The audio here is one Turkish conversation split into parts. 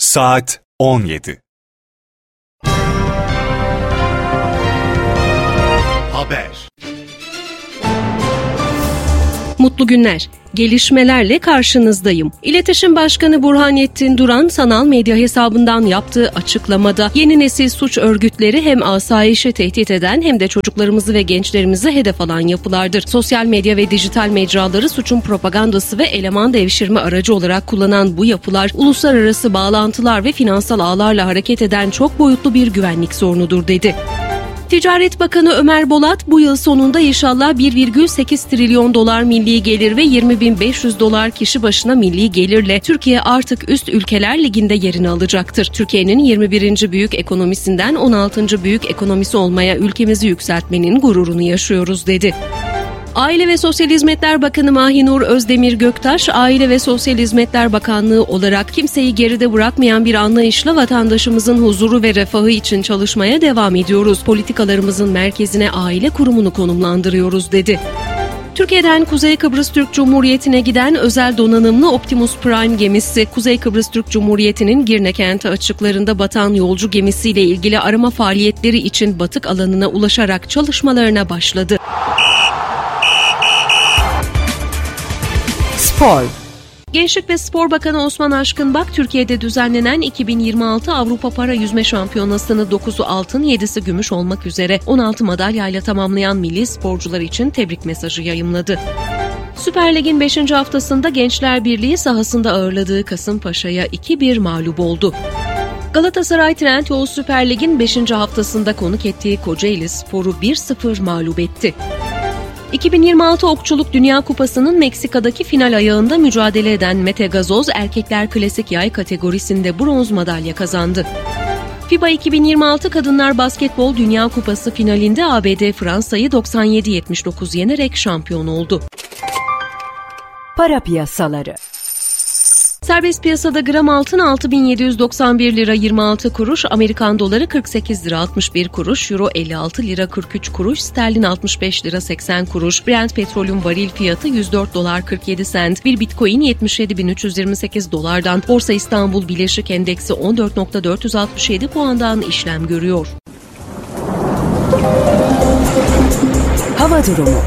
Saat 17. Haber. Mutlu günler. Gelişmelerle karşınızdayım. İletişim Başkanı Burhanettin Duran, sanal medya hesabından yaptığı açıklamada yeni nesil suç örgütleri hem asayişi tehdit eden hem de çocuklarımızı ve gençlerimizi hedef alan yapılardır. Sosyal medya ve dijital mecraları suçun propagandası ve eleman devşirme aracı olarak kullanan bu yapılar, uluslararası bağlantılar ve finansal ağlarla hareket eden çok boyutlu bir güvenlik sorunudur dedi. Ticaret Bakanı Ömer Bolat, bu yıl sonunda inşallah 1,8 trilyon dolar milli gelir ve 20.500 dolar kişi başına milli gelirle Türkiye artık üst ülkeler liginde yerini alacaktır. Türkiye'nin 21. büyük ekonomisinden 16. büyük ekonomisi olmaya ülkemizi yükseltmenin gururunu yaşıyoruz dedi. Aile ve Sosyal Hizmetler Bakanı Mahinur Özdemir Göktaş, Aile ve Sosyal Hizmetler Bakanlığı olarak kimseyi geride bırakmayan bir anlayışla vatandaşımızın huzuru ve refahı için çalışmaya devam ediyoruz. Politikalarımızın merkezine aile kurumunu konumlandırıyoruz dedi. Türkiye'den Kuzey Kıbrıs Türk Cumhuriyeti'ne giden özel donanımlı Optimus Prime gemisi, Kuzey Kıbrıs Türk Cumhuriyeti'nin Girne kenti açıklarında batan yolcu gemisiyle ilgili arama faaliyetleri için batık alanına ulaşarak çalışmalarına başladı. Spor. Gençlik ve Spor Bakanı Osman Aşkınbak, Türkiye'de düzenlenen 2026 Avrupa Para Yüzme Şampiyonası'nı 9'u altın, 7'si gümüş olmak üzere 16 madalyayla tamamlayan milli sporcular için tebrik mesajı yayımladı. Süper Lig'in 5. haftasında Gençler Birliği sahasında ağırladığı Kasımpaşa'ya 2-1 mağlup oldu. Galatasaray Trendyol Süper Lig'in 5. haftasında konuk ettiği Kocaeli Spor'u 1-0 mağlup etti. 2026 Okçuluk Dünya Kupası'nın Meksika'daki final ayağında mücadele eden Mete Gazoz, erkekler klasik yay kategorisinde bronz madalya kazandı. FIBA 2026 Kadınlar Basketbol Dünya Kupası finalinde ABD Fransa'yı 97-79 yenerek şampiyon oldu. Para piyasaları. Serbest piyasada gram altın 6.791 lira 26 kuruş, Amerikan doları 48 lira 61 kuruş, euro 56 lira 43 kuruş, sterlin 65 lira 80 kuruş, Brent petrolün varil fiyatı 104 dolar 47 sent, bir bitcoin 77.328 dolardan, Borsa İstanbul Bileşik Endeksi 14.467 puandan işlem görüyor. Hava durumu.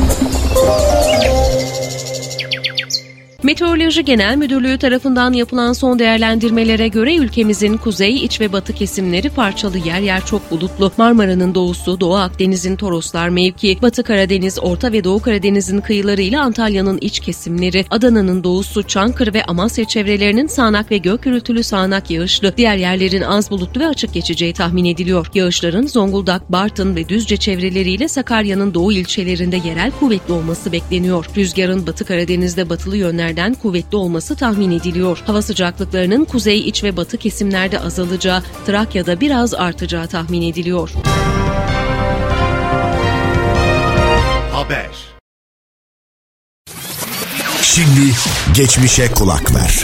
Meteoroloji Genel Müdürlüğü tarafından yapılan son değerlendirmelere göre ülkemizin kuzey, iç ve batı kesimleri parçalı, yer yer çok bulutlu. Marmara'nın doğusu, Doğu Akdeniz'in Toroslar mevki, Batı Karadeniz, Orta ve Doğu Karadeniz'in kıyıları ile Antalya'nın iç kesimleri, Adana'nın doğusu, Çankırı ve Amasya çevrelerinin sağanak ve gök gürültülü sağanak yağışlı, diğer yerlerin az bulutlu ve açık geçeceği tahmin ediliyor. Yağışların Zonguldak, Bartın ve Düzce çevreleriyle Sakarya'nın doğu ilçelerinde yerel kuvvetli olması bekleniyor. Rüzgarın Batı Karadeniz'de batılı yönlerden kuvvetli olması tahmin ediliyor. Hava sıcaklıklarının kuzey, iç ve batı kesimlerde azalacağı, Trakya'da biraz artacağı tahmin ediliyor. Haber. Şimdi geçmişe kulak ver.